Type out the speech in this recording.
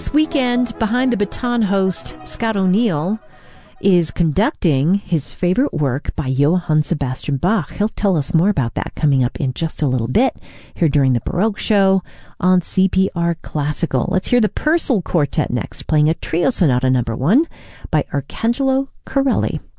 this weekend, Behind the Baton host Scott O'Neill is conducting his favorite work by Johann Sebastian Bach. He'll tell us more about that coming up in just a little bit here during the Baroque Show on CPR Classical. Let's hear the Purcell Quartet next, playing a Trio Sonata No. 1 by Arcangelo Corelli.